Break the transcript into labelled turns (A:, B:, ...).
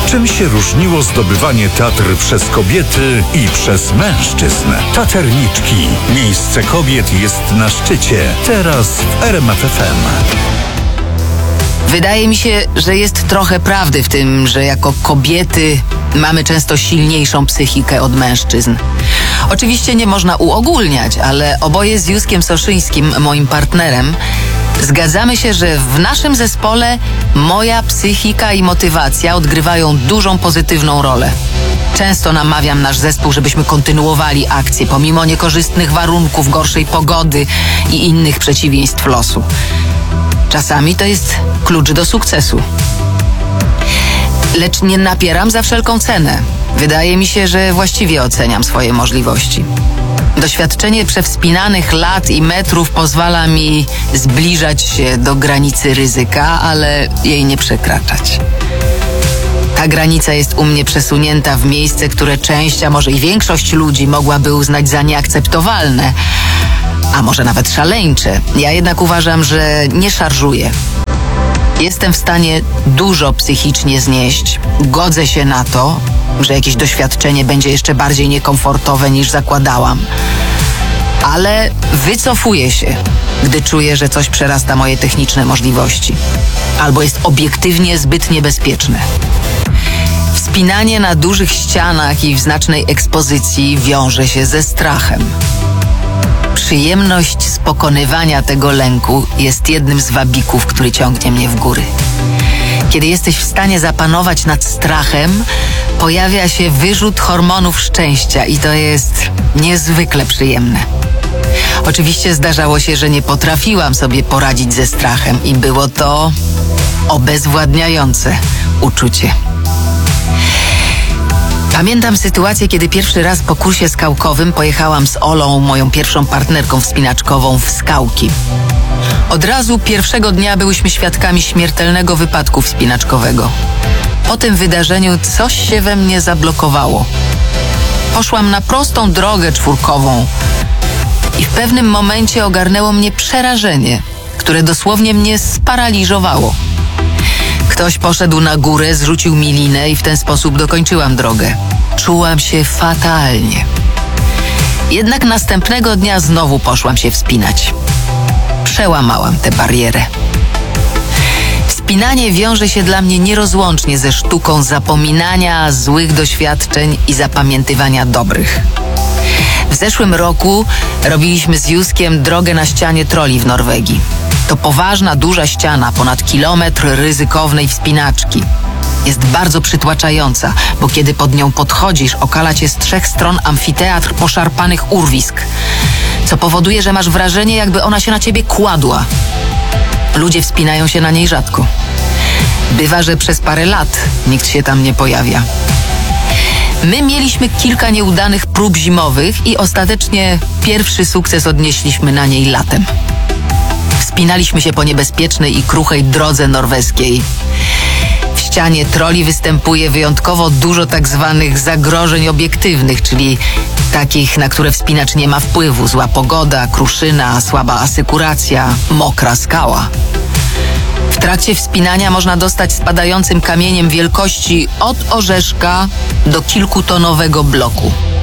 A: Czym się różniło zdobywanie Tatr przez kobiety i przez mężczyzn? Taterniczki. Miejsce kobiet jest na szczycie. Teraz w RMF FM.
B: Wydaje mi się, że jest trochę prawdy w tym, że jako kobiety mamy często silniejszą psychikę od mężczyzn. Oczywiście nie można uogólniać, ale oboje z Józkiem Soszyńskim, moim partnerem, zgadzamy się, że w naszym zespole moja psychika i motywacja odgrywają dużą pozytywną rolę. Często namawiam nasz zespół, żebyśmy kontynuowali akcję pomimo niekorzystnych warunków, gorszej pogody i innych przeciwieństw losu. Czasami to jest klucz do sukcesu. Lecz nie napieram za wszelką cenę. Wydaje mi się, że właściwie oceniam swoje możliwości. Doświadczenie przewspinanych lat i metrów pozwala mi zbliżać się do granicy ryzyka, ale jej nie przekraczać. Ta granica jest u mnie przesunięta w miejsce, które część, a może i większość ludzi mogłaby uznać za nieakceptowalne, a może nawet szaleńcze. Ja jednak uważam, że nie szarżuję. Jestem w stanie dużo psychicznie znieść. Godzę się na to, że jakieś doświadczenie będzie jeszcze bardziej niekomfortowe niż zakładałam. Ale wycofuję się, gdy czuję, że coś przerasta moje techniczne możliwości. Albo jest obiektywnie zbyt niebezpieczne. Wspinanie na dużych ścianach i w znacznej ekspozycji wiąże się ze strachem. Przyjemność z pokonywania tego lęku jest jednym z wabików, który ciągnie mnie w góry. Kiedy jesteś w stanie zapanować nad strachem, pojawia się wyrzut hormonów szczęścia i to jest niezwykle przyjemne. Oczywiście zdarzało się, że nie potrafiłam sobie poradzić ze strachem i było to obezwładniające uczucie. Pamiętam sytuację, kiedy pierwszy raz po kursie skałkowym pojechałam z Olą, moją pierwszą partnerką wspinaczkową, w skałki. Od razu pierwszego dnia byłyśmy świadkami śmiertelnego wypadku wspinaczkowego. Po tym wydarzeniu coś się we mnie zablokowało. Poszłam na prostą drogę czwórkową i w pewnym momencie ogarnęło mnie przerażenie, które dosłownie mnie sparaliżowało. Ktoś poszedł na górę, zrzucił mi linę i w ten sposób dokończyłam drogę. Czułam się fatalnie. Jednak następnego dnia znowu poszłam się wspinać. Przełamałam tę barierę. Wspinanie wiąże się dla mnie nierozłącznie ze sztuką zapominania złych doświadczeń i zapamiętywania dobrych. W zeszłym roku robiliśmy z Józkiem drogę na ścianie troli w Norwegii. To poważna, duża ściana, ponad kilometr ryzykownej wspinaczki. Jest bardzo przytłaczająca, bo kiedy pod nią podchodzisz, okala cię z 3 stron amfiteatr poszarpanych urwisk, co powoduje, że masz wrażenie, jakby ona się na ciebie kładła. Ludzie wspinają się na niej rzadko. Bywa, że przez parę lat nikt się tam nie pojawia. My mieliśmy kilka nieudanych prób zimowych i ostatecznie pierwszy sukces odnieśliśmy na niej latem. Wspinaliśmy się po niebezpiecznej i kruchej drodze norweskiej. W ścianie troli występuje wyjątkowo dużo tak zwanych zagrożeń obiektywnych, czyli takich, na które wspinacz nie ma wpływu. Zła pogoda, kruszyna, słaba asykuracja, mokra skała. W trakcie wspinania można dostać spadającym kamieniem wielkości od orzeszka do kilkutonowego bloku.